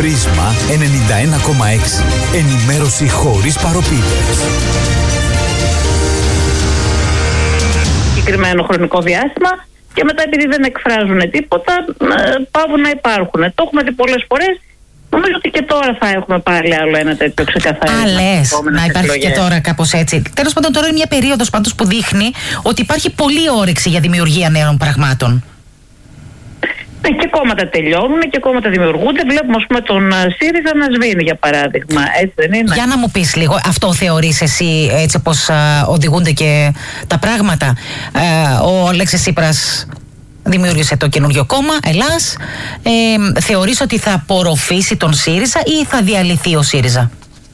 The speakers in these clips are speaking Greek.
Πρίσμα 91,6. Ενημέρωση χωρίς παροπίδες. Συγκεκριμένο χρονικό διάστημα και μετά επειδή δεν εκφράζουν τίποτα πάβουν να υπάρχουν. Το έχουμε δει πολλές φορές. Νομίζω ότι και τώρα θα έχουμε πάλι άλλο ένα τέτοιο ξεκαθάρισμα. Λες να υπάρχει και τώρα κάπως έτσι. Τέλος πάντων, τώρα είναι μια περίοδος πάντως που δείχνει ότι υπάρχει πολλή όρεξη για δημιουργία νέων πραγμάτων. Ναι, και κόμματα τελειώνουν και κόμματα δημιουργούνται. Βλέπουμε, ας πούμε, τον ΣΥΡΙΖΑ να σβήνει, για παράδειγμα. Έτσι δεν είναι? Για να μου πεις λίγο, αυτό θεωρείς εσύ έτσι πως οδηγούνται και τα πράγματα? Ο Αλέξης Τσίπρας δημιούργησε το καινούριο κόμμα, Ελλάς. Θεωρείς ότι θα απορροφήσει τον ΣΥΡΙΖΑ ή θα διαλυθεί ο ΣΥΡΙΖΑ?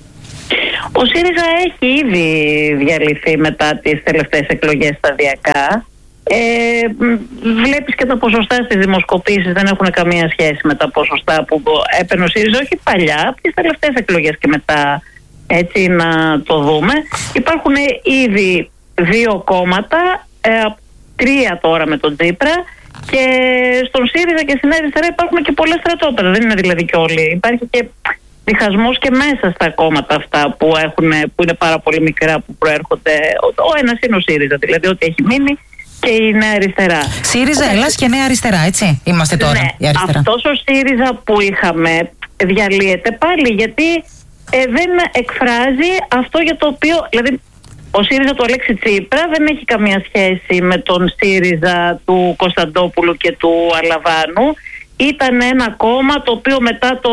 Ο ΣΥΡΙΖΑ έχει ήδη διαλυθεί μετά τις τελευταίες εκλογές σταδιακά. Βλέπεις και τα ποσοστά στις δημοσκοπήσεις δεν έχουν καμία σχέση με τα ποσοστά που έπαιρνε ο ΣΥΡΙΖΑ, όχι παλιά, από τις τελευταίες εκλογές και μετά, έτσι να το δούμε. Υπάρχουν ήδη 2 κόμματα, 3 τώρα με τον Τσίπρα, και στον ΣΥΡΙΖΑ και στην αριστερά υπάρχουν και πολλές στρατόπεδα. Δεν είναι δηλαδή και όλοι. Υπάρχει και διχασμός και μέσα στα κόμματα αυτά που είναι πάρα πολύ μικρά, που προέρχονται. Ο ένας είναι ο ΣΥΡΙΖΑ, δηλαδή ότι έχει μείνει, και η Νέα Αριστερά. ΣΥΡΙΖΑ, Ελλάς και Νέα Αριστερά, έτσι είμαστε τώρα. Ναι, η αριστερά. αυτός ο ΣΥΡΙΖΑ που είχαμε διαλύεται πάλι, γιατί δεν εκφράζει αυτό για το οποίο. Δηλαδή, ο ΣΥΡΙΖΑ του Αλέξη Τσίπρα δεν έχει καμία σχέση με τον ΣΥΡΙΖΑ του Κωνσταντόπουλου και του Αλαβάνου. Ήταν ένα κόμμα το οποίο μετά το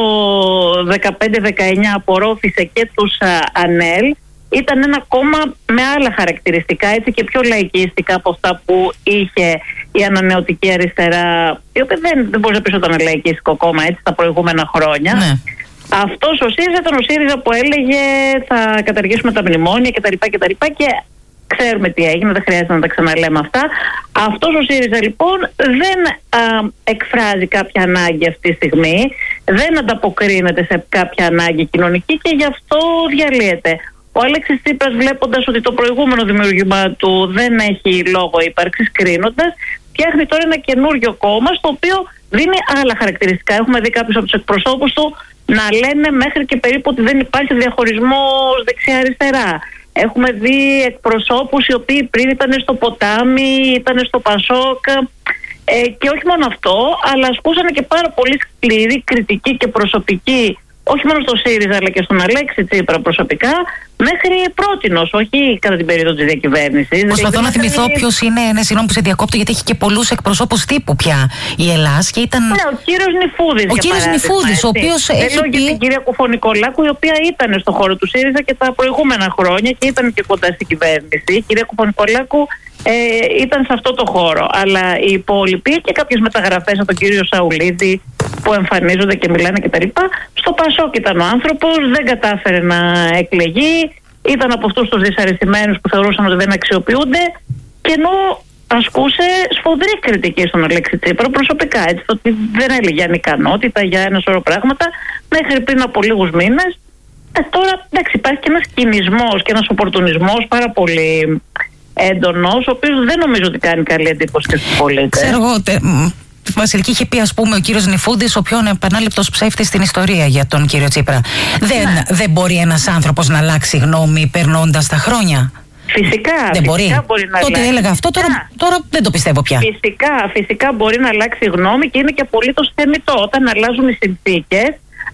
15-19 απορρόφησε και τους ΑΝΕΛ. Ήταν ένα κόμμα με άλλα χαρακτηριστικά, έτσι, και πιο λαϊκίστικα από αυτά που είχε η ανανεωτική αριστερά, η οποία δεν μπορεί να πει ότι ήταν λαϊκίστικο κόμμα, έτσι, τα προηγούμενα χρόνια. Ναι. Αυτός ο ΣΥΡΙΖΑ ήταν ο ΣΥΡΙΖΑ που έλεγε θα καταργήσουμε τα μνημόνια κτλ. Και ξέρουμε τι έγινε, δεν χρειάζεται να τα ξαναλέμε αυτά. Αυτός ο ΣΥΡΙΖΑ λοιπόν δεν εκφράζει κάποια ανάγκη αυτή τη στιγμή, δεν ανταποκρίνεται σε κάποια ανάγκη κοινωνική και γι' αυτό διαλύεται. Ο Αλέξης Τσίπρας, βλέποντας ότι το προηγούμενο δημιουργήμα του δεν έχει λόγο ύπαρξης, κρίνοντας, φτιάχνει τώρα ένα καινούριο κόμμα στο οποίο δίνει άλλα χαρακτηριστικά. Έχουμε δει κάποιους από τους εκπροσώπους του να λένε μέχρι και περίπου ότι δεν υπάρχει διαχωρισμός δεξιά-αριστερά. Έχουμε δει εκπροσώπους οι οποίοι πριν ήταν στο ποτάμι, ήταν στο Πασόκ, και όχι μόνο αυτό, αλλά ασκούσαν και πάρα πολύ σκληρή κριτική και προσωπική, όχι μόνο στο ΣΥΡΙΖΑ αλλά και στον Αλέξη Τσίπρα προσωπικά, μέχρι πρότινος, όχι κατά την περίοδο της διακυβέρνησης. Προσπαθώ να θυμηθώ ποιος είναι, συγγνώμη που σε διακόπτω, γιατί έχει και πολλούς εκπροσώπους τύπου πια η Ελλάς και ήταν. Ναι, ο κύριος Νηφούδης. Ο κύριος Νηφούδης, ο οποίος έχει πει. την κυρία Κουφονικολάκου, η οποία ήταν στο χώρο του ΣΥΡΙΖΑ και τα προηγούμενα χρόνια και ήταν και κοντά στην κυβέρνηση. Η κυρία Κουφονικολάκου ήταν σε αυτό το χώρο. Αλλά οι υπόλοιποι και κάποιες μεταγραφές από τον κύριο Σαουλίδη που εμφανίζονται και μιλάνε κτλ. Στο Πασόκ ήταν ο άνθρωπος, δεν κατάφερε να εκλεγεί, ήταν από αυτούς τους δυσαρεστημένους που θεωρούσαν ότι δεν αξιοποιούνται, και ενώ ασκούσε σφοδρή κριτική στον Αλέξη Τσίπρα προσωπικά, έτσι, ότι δεν έλεγε ανικανότητα για ένα σωρό πράγματα μέχρι πριν από λίγους μήνες. Τώρα εντάξει, υπάρχει και ένας κινησμός και ένας οπορτουνισμός πάρα πολύ έντονος, ο οποίος δεν νομίζω ότι κάνει καλή εντύπωση στους πολίτες. Ξέρω εγώ, Βασιλική, είχε πει, ας πούμε, ο κύριος Νηφούδης, ο πιο επανάληπτος ψεύτης στην ιστορία για τον κύριο Τσίπρα. Δεν μπορεί ένας άνθρωπος να αλλάξει γνώμη περνώντας τα χρόνια. Φυσικά. Δεν μπορεί. Να τότε αλλάξει. Έλεγα αυτό, τώρα δεν το πιστεύω πια. Φυσικά μπορεί να αλλάξει γνώμη και είναι και απολύτως θεμιτό. Όταν αλλάζουν οι συνθήκες,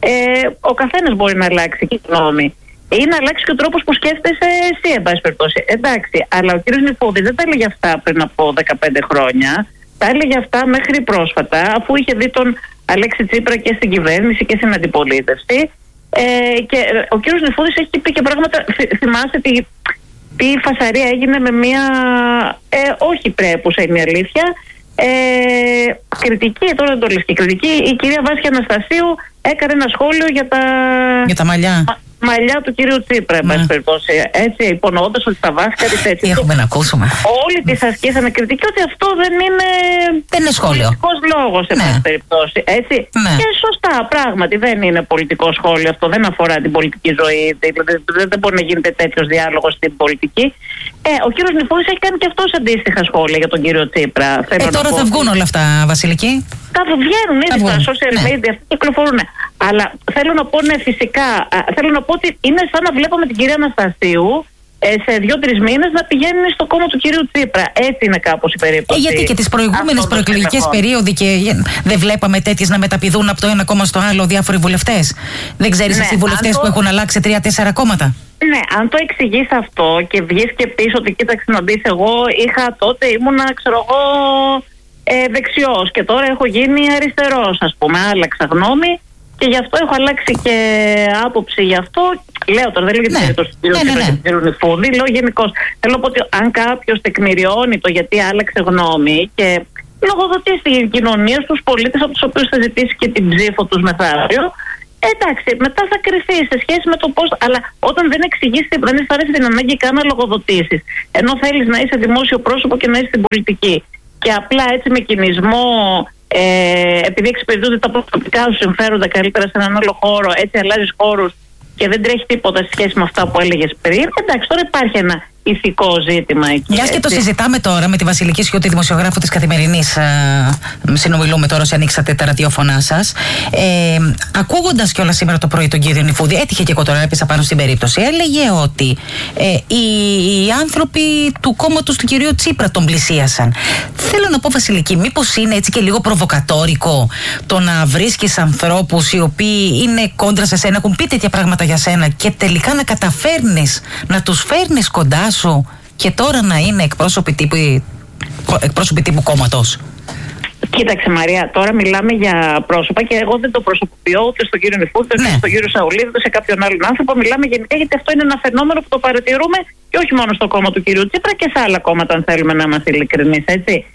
ο καθένας μπορεί να αλλάξει και γνώμη. Ή να αλλάξει και ο τρόπος που σκέφτεσαι εσύ, εν πάση περιπτώσει. Εντάξει, αλλά ο κύριος Νηφούδης δεν τα έλεγε αυτά πριν από 15 χρόνια. Τα έλεγε αυτά μέχρι πρόσφατα, αφού είχε δει τον Αλέξη Τσίπρα και στην κυβέρνηση και στην αντιπολίτευση. Και ο κύριος Νηφούδης έχει πει και πράγματα. Θυμάστε τι φασαρία έγινε με μια όχι πρέπουσα, είναι η αλήθεια, κριτική, τώρα δεν το λες και κριτική. Η κυρία Βάσια Αναστασίου έκανε ένα σχόλιο για τα μαλλιά. Μαλλιά του κύριου Τσίπρα, εν πάση περιπτώσει. Έτσι, υπονοώντας ότι τα βάσκα της έτσι. Τι έχουμε να ακούσουμε. Όλοι τις ασκήσανε κριτική ότι αυτό δεν είναι. Δεν είναι σχόλιο. Πολιτικός λόγος, εν πάση περιπτώσει. Έτσι. Ναι. Και σωστά, πράγματι δεν είναι πολιτικό σχόλιο αυτό. Δεν αφορά την πολιτική ζωή. Δεν μπορεί να γίνεται τέτοιος διάλογος στην πολιτική. Ο κύριος Νηφούδης έχει κάνει και αυτός αντίστοιχα σχόλια για τον κύριο Τσίπρα. Τώρα θα βγουν όλα αυτά, Βασιλική. Θα βγαίνουν ήδη στα social media, αυτά κυκλοφορούν. Αλλά θέλω να πω, ναι, φυσικά, θέλω να πω ότι είναι σαν να βλέπαμε την κυρία Αναστασίου σε 2-3 μήνες να πηγαίνει στο κόμμα του κυρίου Τσίπρα. Έτσι είναι κάπως η περίπτωση. Γιατί και τις προηγούμενες προεκλογικές περίοδοι και δεν βλέπαμε τέτοιες να μεταπηδούν από το ένα κόμμα στο άλλο διάφοροι βουλευτές. Δεν ξέρεις εσύ βουλευτές που έχουν αλλάξει 3-4 κόμματα? Ναι, αν το εξηγείς αυτό και βγεις και πεις ότι κοίταξε να δεις, εγώ τότε ήμουνα, ξέρω εγώ, δεξιός και τώρα έχω γίνει αριστερός, ας πούμε, άλλαξα γνώμη και γι' αυτό έχω αλλάξει και άποψη γι' αυτό. Λέω τώρα, δεν λέω για την περίπτωση του κ. Νιφούδη, λέω γενικώς. Θέλω να πω ότι αν κάποιος τεκμηριώνει το γιατί άλλαξε γνώμη και λογοδοτεί στην κοινωνία, στους πολίτες από τους οποίους θα ζητήσει και την ψήφο τους μεθαύριο, εντάξει, μετά θα κρυθεί σε σχέση με το πώς. Αλλά όταν δεν εξηγείς, δεν αισθάνεσαι την ανάγκη καν να λογοδοτήσεις, ενώ θέλεις να είσαι δημόσιο πρόσωπο και να είσαι στην πολιτική, και απλά έτσι με κινησμό, επειδή εξυπηρετούνται τα προσωπικά σου συμφέροντα καλύτερα σε έναν άλλο χώρο, έτσι αλλάζεις χώρους και δεν τρέχει τίποτα σε σχέση με αυτά που έλεγες πριν, εντάξει, τώρα υπάρχει ένα ηθικό ζήτημα εκεί. Μιας και το συζητάμε τώρα με τη Βασιλική Σιώτη, δημοσιογράφο της Καθημερινής, συνομιλούμε τώρα όσοι ανοίξατε τα ραδιόφωνά σας. Ακούγοντας κιόλας σήμερα το πρωί τον κύριο Νιφούδη, έτυχε και εγώ τώρα, έπεσα πάνω στην περίπτωση, έλεγε ότι οι άνθρωποι του κόμματος του κυρίου Τσίπρα τον πλησίασαν. Θέλω να πω, Βασιλική, μήπως είναι έτσι και λίγο προβοκατόρικο το να βρίσκεις ανθρώπους οι οποίοι είναι κόντρα σε σένα, έχουν πει τέτοια πράγματα για σένα και τελικά να καταφέρνεις να τους φέρνεις κοντά σου και τώρα να είναι εκπρόσωποι τύπου κόμματος? Κοίταξε, Μαρία, τώρα μιλάμε για πρόσωπα και εγώ δεν το προσωποποιώ ούτε στον κύριο Νιφούδη, ούτε στον κύριο Σαουλίδη, ούτε σε κάποιον άλλον άνθρωπο. Μιλάμε γενικά, γιατί αυτό είναι ένα φαινόμενο που το παρατηρούμε και όχι μόνο στο κόμμα του κυρίου Τσίπρα και σε άλλα κόμματα, αν θέλουμε να είμαστε ειλικρινείς, έτσι.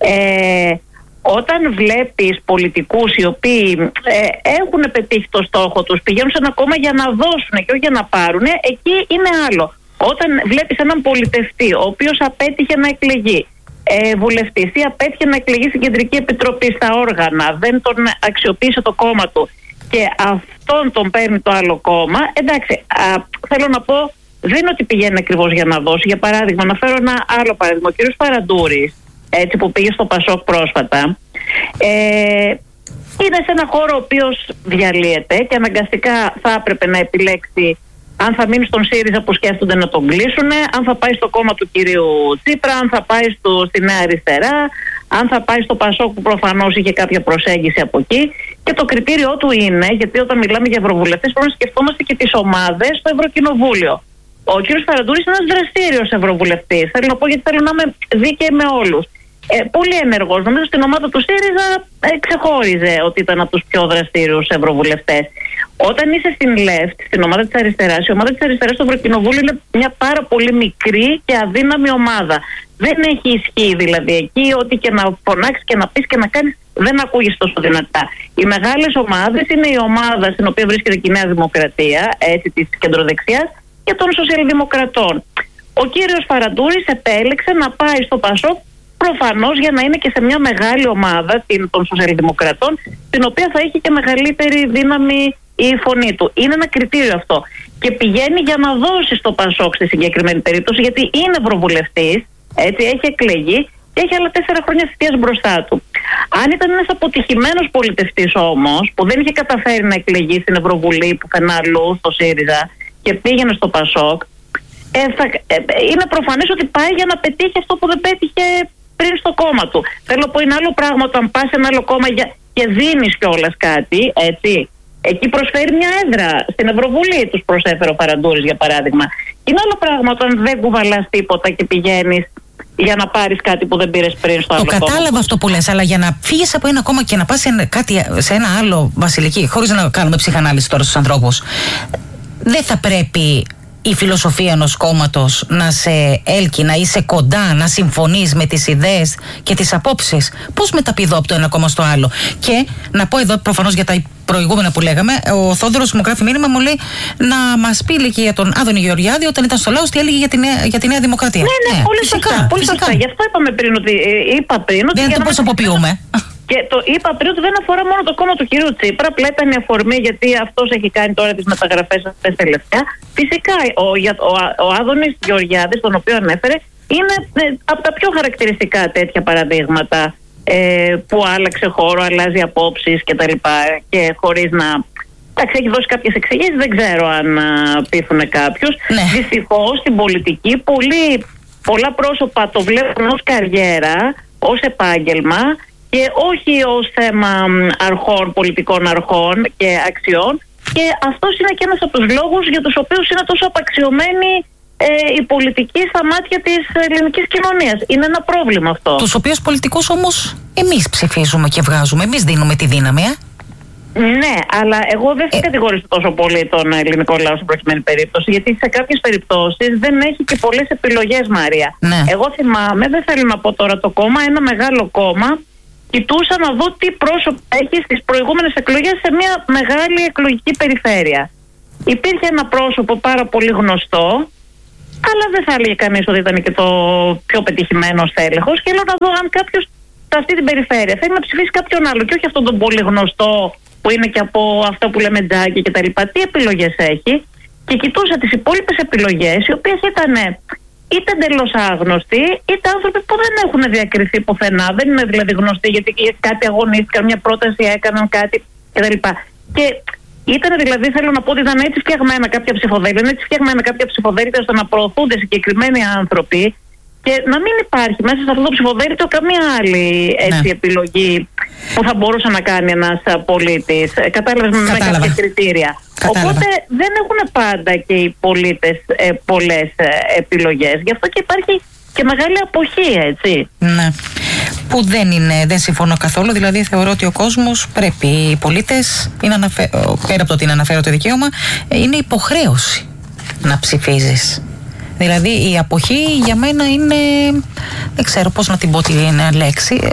Όταν βλέπεις πολιτικούς οι οποίοι έχουν πετύχει το στόχο τους, πηγαίνουν σε ένα κόμμα για να δώσουν και όχι για να πάρουν, εκεί είναι άλλο. Όταν βλέπεις έναν πολιτευτή ο οποίος απέτυχε να εκλεγεί βουλευτής ή απέτυχε να εκλεγεί στην Κεντρική Επιτροπή, στα όργανα, δεν τον αξιοποίησε το κόμμα του και αυτόν τον παίρνει το άλλο κόμμα, εντάξει, θέλω να πω, δεν είναι ότι πηγαίνει ακριβώς για να δώσει. Για παράδειγμα, να φέρω ένα άλλο παράδειγμα. Ο κ. Φαραντούρης, έτσι, που πήγε στο Πασόκ πρόσφατα, είναι σε ένα χώρο ο οποίος διαλύεται και αναγκαστικά θα έπρεπε να επιλέξει αν θα μείνει στον ΣΥΡΙΖΑ που σκέφτονται να τον κλείσουν, αν θα πάει στο κόμμα του κυρίου Τσίπρα, αν θα πάει στη Νέα Αριστερά, αν θα πάει στο Πασόκ που προφανώς είχε κάποια προσέγγιση από εκεί. Και το κριτήριό του είναι, γιατί όταν μιλάμε για ευρωβουλευτές πρέπει να σκεφτόμαστε και τις ομάδες στο Ευρωκοινοβούλιο. Ο κ. Φαραντούρης είναι ένας δραστήριος ευρωβουλευτής. Θέλω να πω, γιατί θέλω να είμαι δίκαιη με όλους. Πολύ ενεργός. Νομίζω στην ομάδα του ΣΥΡΙΖΑ ξεχώριζε ότι ήταν από τους πιο δραστήριους ευρωβουλευτές. Όταν είσαι στην ΛΕΦΤ, στην ομάδα της αριστεράς, η ομάδα της αριστεράς στο Ευρωκοινοβούλιο είναι μια πάρα πολύ μικρή και αδύναμη ομάδα. Δεν έχει ισχύ δηλαδή εκεί, ότι και να φωνάξεις και να πεις και να κάνεις, δεν ακούγεις τόσο δυνατά. Οι μεγάλες ομάδες είναι η ομάδα στην οποία βρίσκεται και η Νέα Δημοκρατία, έτσι, της κεντροδεξιάς, και των σοσιαλδημοκρατών. Ο κύριος Φαραντούρης επέλεξε να πάει στο Πασόκ, προφανώς για να είναι και σε μια μεγάλη ομάδα των σοσιαλδημοκρατών, την οποία θα έχει και μεγαλύτερη δύναμη η φωνή του. Είναι ένα κριτήριο αυτό. Και πηγαίνει για να δώσει στο Πασόκ στη συγκεκριμένη περίπτωση, γιατί είναι ευρωβουλευτής, έτσι, έχει εκλεγεί και έχει άλλα 4 χρόνια θητείας μπροστά του. Αν ήταν ένας αποτυχημένος πολιτευτής όμως, που δεν είχε καταφέρει να εκλεγεί στην Ευρωβουλή πουθενά αλλού, στο ΣΥΡΙΖΑ, και πήγαινε στο Πασόκ, είναι προφανές ότι πάει για να πετύχει αυτό που δεν πέτυχε πριν στο κόμμα του. Θέλω να πω, είναι άλλο πράγμα όταν πας σε ένα άλλο κόμμα και δίνεις κιόλας κάτι, έτσι. Εκεί προσφέρει μια έδρα. Στην Ευρωβουλή τους προσέφερε ο Φαραντούρης, για παράδειγμα. Είναι άλλο πράγμα όταν δεν κουβαλάς τίποτα και πηγαίνεις για να πάρεις κάτι που δεν πήρες πριν στο άλλο κόμμα. Το κατάλαβα αυτό που λες, αλλά για να φύγεις από ένα κόμμα και να πας σε ένα άλλο, Βασιλική, χωρίς να κάνουμε ψυχανάλυση τώρα στους ανθρώπους, δεν θα πρέπει η φιλοσοφία ενός κόμματος να σε έλκει, να είσαι κοντά, να συμφωνείς με τις ιδέες και τις απόψεις? Πώς μεταπηδώ από το ένα κόμμα στο άλλο? Και να πω εδώ, προφανώς για τα προηγούμενα που λέγαμε, ο Θόδωρος μου γράφει μήνυμα, μου λέει να μας πει και για τον Άδωνη Γεωργιάδη όταν ήταν στο Λάος τι έλεγε για τη Νέα Δημοκρατία. Ναι, πολύ σωστά. Πολύ σωστά. Γι' αυτό είπαμε πριν ότι. Δεν το προσωποποιούμε. Και το είπα πριν ότι δεν αφορά μόνο το κόμμα του κυρίου Τσίπρα, απλά ήταν η αφορμή γιατί αυτός έχει κάνει τώρα τις μεταγραφές αυτές τελευταία. Φυσικά ο Άδωνης Γεωργιάδης, τον οποίο ανέφερε, είναι από τα πιο χαρακτηριστικά τέτοια παραδείγματα που άλλαξε χώρο, αλλάζει απόψεις κτλ. Και χωρίς να Εντάξει, έχει δώσει κάποιες εξηγήσεις, δεν ξέρω αν πείθουν κάποιους. Ναι. Δυστυχώς στην πολιτική πολλά πρόσωπα το βλέπουν ως καριέρα, ως επάγγελμα και όχι ως θέμα αρχών, πολιτικών αρχών και αξιών. Και αυτός είναι και ένας από τους λόγους για τους οποίους είναι τόσο απαξιωμένη η πολιτική στα μάτια της ελληνικής κοινωνίας. Είναι ένα πρόβλημα αυτό. Τους οποίους πολιτικούς όμως εμείς ψηφίζουμε και βγάζουμε, εμείς δίνουμε τη δύναμη, Ναι, αλλά εγώ δεν θα κατηγορήσω τόσο πολύ τον ελληνικό λαό στην προκειμένη περίπτωση, γιατί σε κάποιες περιπτώσεις δεν έχει και πολλές επιλογές, Μαρία. Ναι. Εγώ θυμάμαι, δεν θέλω να πω τώρα το κόμμα, ένα μεγάλο κόμμα, κοιτούσα να δω τι πρόσωπο έχει στις προηγούμενες εκλογές σε μια μεγάλη εκλογική περιφέρεια. Υπήρχε ένα πρόσωπο πάρα πολύ γνωστό, αλλά δεν θα έλεγε κανείς ότι ήταν και το πιο πετυχημένο στέλεχος, και λέω να δω αν κάποιος σε αυτή την περιφέρεια θέλει να ψηφίσει κάποιον άλλο και όχι αυτόν τον πολύ γνωστό που είναι και από αυτό που λέμε τζάκι και τα λοιπά. Τι επιλογές έχει? Και κοιτούσα τις υπόλοιπες επιλογές, οι οποίες ήταν είτε εντελώς άγνωστοι, είτε άνθρωποι που δεν έχουν διακριθεί πουθενά. Δεν είναι δηλαδή γνωστοί γιατί κάτι αγωνίστηκαν, μια πρόταση έκαναν κάτι κτλ. Και ήταν δηλαδή, θέλω να πω ότι ήταν έτσι φτιαγμένα κάποια ψηφοδέλτια, έτσι φτιαγμένα κάποια ψηφοδέλτια ώστε να προωθούνται συγκεκριμένοι άνθρωποι και να μην υπάρχει μέσα σε αυτό το ψηφοδέλτιο καμία άλλη επιλογή που θα μπορούσε να κάνει ένας πολίτης. Κατάλαβες, με κάποια κριτήρια. Οπότε δεν έχουν πάντα και οι πολίτες πολλές επιλογές. Γι' αυτό και υπάρχει και μεγάλη αποχή, έτσι. Ναι. Που δεν συμφωνώ καθόλου. Δηλαδή θεωρώ ότι ο κόσμος πρέπει, οι πολίτες, πέρα από το ότι είναι αναφέρω το δικαίωμα, είναι υποχρέωση να ψηφίζεις. Δηλαδή η αποχή για μένα είναι, δεν ξέρω πώς να την πω την λέξη,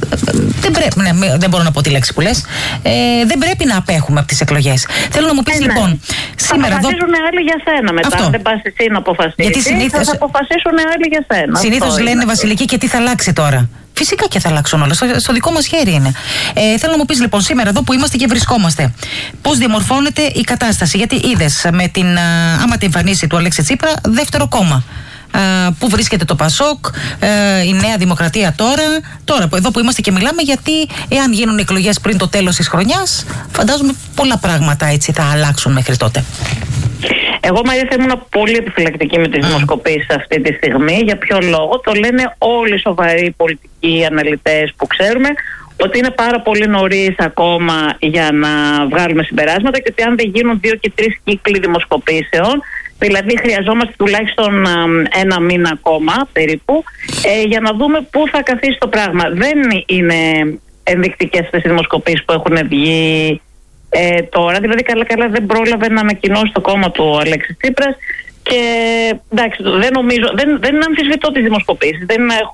δεν μπορώ να πω τη λέξη που λες, δεν πρέπει να απέχουμε από τις εκλογές. Θέλω να μου πεις λοιπόν σήμερα θα αποφασίσουν άλλοι για σένα μετά. Αυτό. Δεν πας εσύ να αποφασίσεις. Γιατί συνήθως θα αποφασίσουν άλλοι για σένα. Συνήθως λένε Βασιλική, και τι θα αλλάξει τώρα? Φυσικά και θα αλλάξουν όλα. Στο δικό μας χέρι είναι. Θέλω να μου πεις λοιπόν σήμερα εδώ που είμαστε και βρισκόμαστε, πώς διαμορφώνεται η κατάσταση? Γιατί είδες με άμα την εμφανίση του Αλέξη Τσίπρα, δεύτερο κόμμα. Πού βρίσκεται το ΠΑΣΟΚ, η Νέα Δημοκρατία τώρα εδώ που είμαστε και μιλάμε, γιατί εάν γίνουν εκλογές πριν το τέλος της χρονιάς, φαντάζομαι πολλά πράγματα έτσι θα αλλάξουν μέχρι τότε. Εγώ, Μαρία, θα ήμουν πολύ επιφυλακτική με τις δημοσκοπήσεις αυτή τη στιγμή. Για ποιο λόγο? Το λένε όλοι οι σοβαροί πολιτικοί αναλυτές που ξέρουμε, ότι είναι πάρα πολύ νωρίς ακόμα για να βγάλουμε συμπεράσματα και ότι αν δεν γίνουν 2 και 3 κύκλοι δημοσκοπήσεων, δηλαδή χρειαζόμαστε τουλάχιστον ένα μήνα ακόμα περίπου, για να δούμε πού θα καθίσει το πράγμα. Δεν είναι ενδεικτικές αυτές οι δημοσκοπήσεις που έχουν βγει τώρα. Δηλαδή καλά δεν πρόλαβε να ανακοινώσει το κόμμα του ο Αλέξης Τσίπρας και εντάξει, δεν αμφισβητώ τις δημοσκοπήσεις.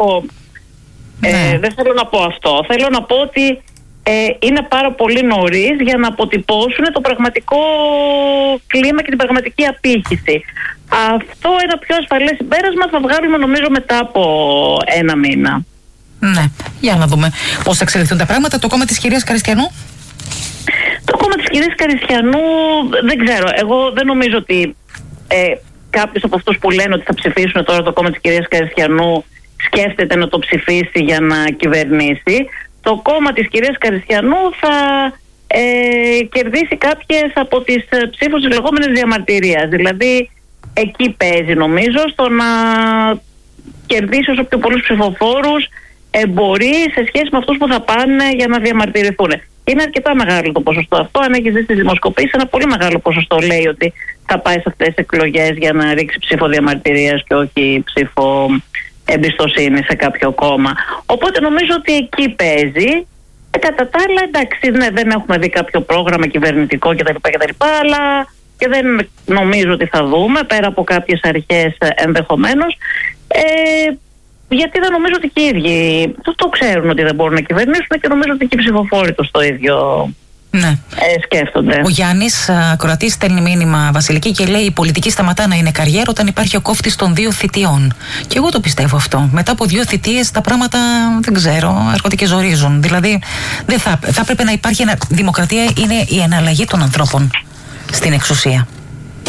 Δεν θέλω να πω αυτό. Θέλω να πω ότι είναι πάρα πολύ νωρίς για να αποτυπώσουν το πραγματικό κλίμα και την πραγματική απήχηση. Αυτό ένα πιο ασφαλές συμπέρασμα θα βγάλουμε νομίζω μετά από ένα μήνα. Ναι, για να δούμε πώς θα εξελιχθούν τα πράγματα. Το κόμμα της κυρίας Καριστιανού? Το κόμμα της κυρίας Καριστιανού δεν ξέρω. Εγώ δεν νομίζω ότι κάποιος από αυτούς που λένε ότι θα ψηφίσουν τώρα το κόμμα της κυρίας Καριστιανού σκέφτεται να το ψηφίσει για να κυβερνήσει. Το κόμμα της κυρίας Καριστιανού θα κερδίσει κάποιες από τις ψήφους της λεγόμενης διαμαρτυρίας. Δηλαδή εκεί παίζει νομίζω στο να κερδίσει όσο πιο πολλούς ψηφοφόρους μπορεί σε σχέση με αυτούς που θα πάνε για να διαμαρτυρηθούν. Είναι αρκετά μεγάλο το ποσοστό αυτό. Αν έχεις δει στις δημοσκοπήσεις, ένα πολύ μεγάλο ποσοστό λέει ότι θα πάει σε αυτές τις εκλογές για να ρίξει ψήφο διαμαρτυρίας και όχι ψήφο εμπιστοσύνη σε κάποιο κόμμα. Οπότε νομίζω ότι εκεί παίζει. Κατά τα άλλα, εντάξει, ναι, δεν έχουμε δει κάποιο πρόγραμμα κυβερνητικό κτλ. Αλλά και δεν νομίζω ότι θα δούμε πέρα από κάποιες αρχές ενδεχομένως. Γιατί δεν νομίζω ότι και οι ίδιοι το ξέρουν ότι δεν μπορούν να κυβερνήσουν και νομίζω ότι και οι ψηφοφόροι τους το ίδιο σκέφτονται. Ο Γιάννης, ακροατής, στέλνει μήνυμα, Βασιλική, και λέει: η πολιτική σταματά να είναι καριέρα όταν υπάρχει ο κόφτης των 2 θητειών. Και εγώ το πιστεύω αυτό. Μετά από 2 θητείες τα πράγματα, δεν ξέρω, έρχονται και ζορίζουν. Δηλαδή, δεν θα έπρεπε να υπάρχει δημοκρατία, είναι η εναλλαγή των ανθρώπων στην εξουσία.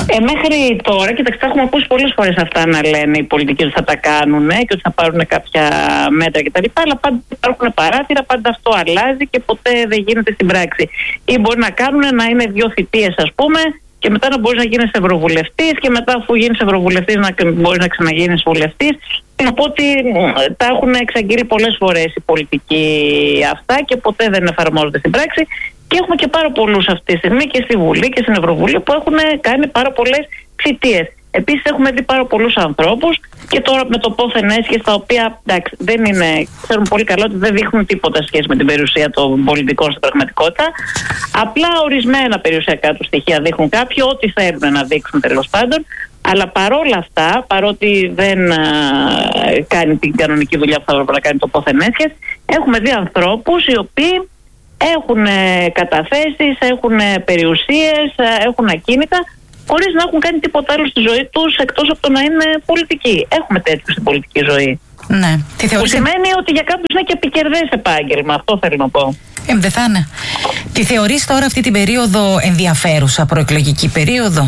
Μέχρι τώρα, κοιτάξτε, έχουμε ακούσει πολλές φορές αυτά να λένε οι πολιτικοί ότι θα τα κάνουν και ότι θα πάρουν κάποια μέτρα κτλ. Αλλά πάντα υπάρχουν παράθυρα, πάντα αυτό αλλάζει και ποτέ δεν γίνεται στην πράξη. Ή μπορεί να κάνουν να είναι 2 θητείες, ας πούμε, και μετά να μπορείς να γίνεις ευρωβουλευτής, και μετά, αφού γίνεις ευρωβουλευτής, να μπορείς να ξαναγίνεις βουλευτής. Οπότε τα έχουν εξαγγείλει πολλές φορές οι πολιτικοί αυτά και ποτέ δεν εφαρμόζονται στην πράξη. Και έχουμε και πάρα πολλούς αυτή τη στιγμή και στη Βουλή και στην Ευρωβουλή που έχουν κάνει πάρα πολλές θητείες. Επίσης έχουμε δει πάρα πολλούς ανθρώπους και τώρα με το πόθεν έσχες, τα οποία εντάξει, δεν είναι, ξέρουμε πολύ καλά ότι δεν δείχνουν τίποτα σχέση με την περιουσία των πολιτικών στην πραγματικότητα. Απλά ορισμένα περιουσιακά του στοιχεία δείχνουν κάποιο, ό,τι θέλουν να δείξουν τέλος πάντων. Αλλά παρόλα αυτά, παρότι δεν κάνει την κανονική δουλειά που θα έπρεπε να κάνει το πόθεν έσχες, έχουμε δει ανθρώπους οι οποίοι έχουν καταθέσεις, έχουν περιουσίες, έχουν ακίνητα, χωρίς να έχουν κάνει τίποτα άλλο στη ζωή τους εκτός από το να είναι πολιτικοί. Έχουμε τέτοιους στην πολιτική ζωή. Ναι. Που σημαίνει ότι για κάποιους είναι και επικερδές επάγγελμα. Αυτό θέλω να πω. Δεν θα είναι. Τη θεωρείς τώρα αυτή την περίοδο ενδιαφέρουσα, προεκλογική περίοδο?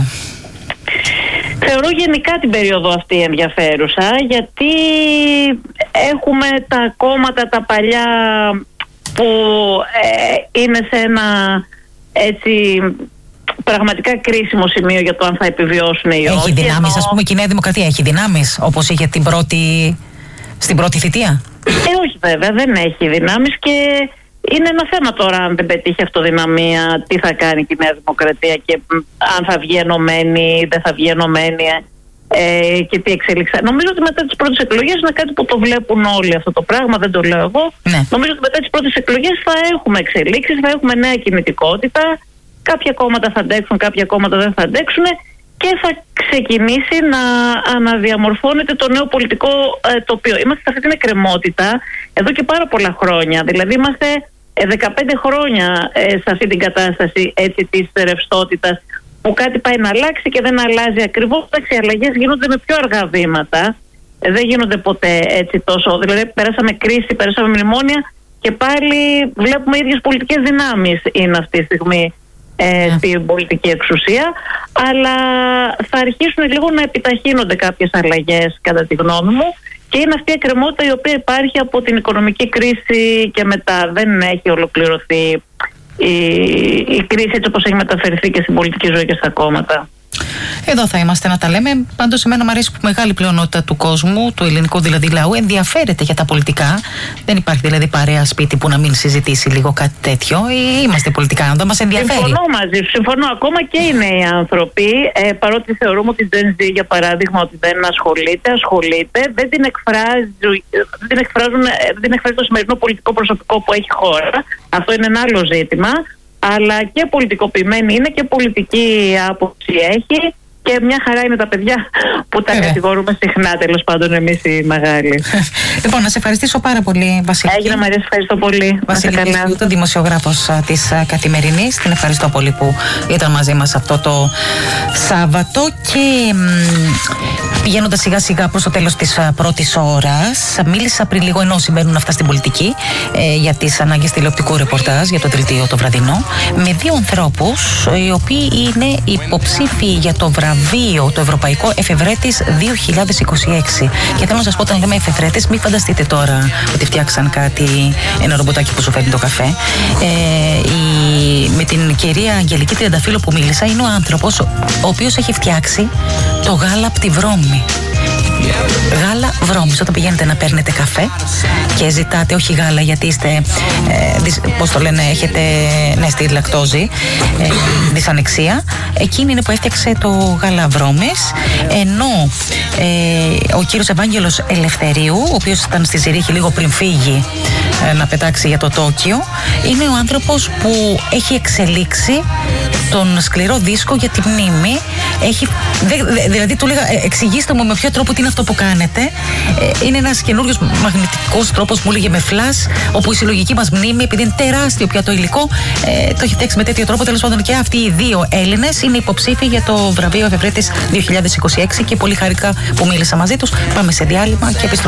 Θεωρώ γενικά την περίοδο αυτή ενδιαφέρουσα, γιατί έχουμε τα κόμματα τα παλιά που είναι σε ένα έτσι πραγματικά κρίσιμο σημείο για το αν θα επιβιώσουν ή όχι. Έχει δυνάμεις, ας πούμε, και η Νέα Δημοκρατία έχει δυνάμεις όπως είχε στην πρώτη θητεία? Όχι βέβαια, δεν έχει δυνάμεις και είναι ένα θέμα τώρα αν δεν πετύχει αυτοδυναμία, τι θα κάνει και η Νέα Δημοκρατία και αν θα βγει ενωμένη, δεν θα βγει ενωμένη και τι εξέλιξη. Νομίζω ότι μετά τις πρώτες εκλογές είναι κάτι που το βλέπουν όλοι αυτό το πράγμα, δεν το λέω εγώ. Ναι. Νομίζω ότι μετά τις πρώτες εκλογές θα έχουμε εξελίξεις, θα έχουμε νέα κινητικότητα. Κάποια κόμματα θα αντέξουν, κάποια κόμματα δεν θα αντέξουν και θα ξεκινήσει να αναδιαμορφώνεται το νέο πολιτικό τοπίο. Είμαστε σε αυτή την εκκρεμότητα εδώ και πάρα πολλά χρόνια. Δηλαδή είμαστε 15 χρόνια σε αυτή την κατάσταση έτσι, της ρευστότητας, που κάτι πάει να αλλάξει και δεν αλλάζει ακριβώς. Οι αλλαγές γίνονται με πιο αργά βήματα. Δεν γίνονται ποτέ έτσι τόσο. Δηλαδή περάσαμε κρίση, περάσαμε μνημόνια και πάλι βλέπουμε οι ίδιες πολιτικές δυνάμεις είναι αυτή τη στιγμή στην πολιτική εξουσία, αλλά θα αρχίσουν λίγο να επιταχύνονται κάποιες αλλαγές κατά τη γνώμη μου και είναι αυτή η εκκρεμότητα η οποία υπάρχει από την οικονομική κρίση και μετά. Δεν έχει ολοκληρωθεί η κρίση έτσι όπως έχει μεταφερθεί και στην πολιτική ζωή και στα κόμματα. Εδώ θα είμαστε να τα λέμε. Πάντως, εμένα μου αρέσει που μεγάλη πλειονότητα του κόσμου, του ελληνικού δηλαδή λαού, ενδιαφέρεται για τα πολιτικά. Δεν υπάρχει δηλαδή παρέα σπίτι που να μην συζητήσει λίγο κάτι τέτοιο. Είμαστε πολιτικά, αν δεν μας ενδιαφέρει. Συμφωνώ μαζί σου. Συμφωνώ. Ακόμα και οι νέοι άνθρωποι, παρότι θεωρούμε ότι η Gen Z, για παράδειγμα, ότι δεν ασχολείται, δεν την εκφράζει το σημερινό πολιτικό προσωπικό που έχει η χώρα. Αυτό είναι ένα άλλο ζήτημα. Αλλά και πολιτικοποιημένη είναι και πολιτική άποψη έχει και μια χαρά είναι τα παιδιά που τα κατηγορούμε συχνά, τέλος πάντων εμείς οι μεγάλοι. Λοιπόν, να σε ευχαριστήσω πάρα πολύ, Βασιλική. Έγινε, Μαρία, σε ευχαριστώ πολύ. Βασιλική Στιούτου, δημοσιογράφος της Καθημερινής. Την ευχαριστώ πολύ που ήταν μαζί μας αυτό το Σάββατο και πηγαίνοντας σιγά σιγά προς το τέλος της πρώτης ώρας, μίλησα πριν λίγο, ενώ συμβαίνουν αυτά στην πολιτική, για τις ανάγκες τηλεοπτικού ρεπορτάζ για το δελτίο το βραδινό, με δύο ανθρώπους οι οποίοι είναι υποψήφοι για το βραβείο το ευρωπαϊκό Εφευρέτης 2026. Και θέλω να σας πω, όταν λέμε εφευρέτης, μην φανταστείτε τώρα ότι φτιάξαν ένα ρομποτάκι που σου φέρνει το καφέ. Με την κυρία Αγγελική Τριανταφύλλου που μίλησα, είναι ο άνθρωπος ο οποίος έχει φτιάξει το γάλα από τη βρώμη. Γάλα βρώμης. Όταν πηγαίνετε να παίρνετε καφέ και ζητάτε, όχι γάλα γιατί είστε, πώς το λένε, έχετε στη λακτόζη, δυσανεξία, εκείνη είναι που έφτιαξε το γάλα βρώμης. Ενώ ο κύριος Ευάγγελος Ελευθερίου, ο οποίος ήταν στη Ζηρίχη λίγο πριν φύγει να πετάξει για το Τόκιο, είναι ο άνθρωπος που έχει εξελίξει τον σκληρό δίσκο για τη μνήμη. Δηλαδή του λέγα, εξηγήστε μου με ποιο τρόπο τι είναι αυτό που κάνετε. Είναι ένας καινούριος μαγνητικός τρόπος, μου έλεγε, με φλας, όπου η συλλογική μας μνήμη, επειδή είναι τεράστιο πια το υλικό, το έχει φτιάξει με τέτοιο τρόπο. Τέλος πάντων, και αυτοί οι δύο Έλληνες είναι υποψήφοι για το βραβείο Εφευρέτης 2026 και πολύ χαρικά που μίλησα μαζί τους. Πάμε σε διάλειμμα και επιστροφή.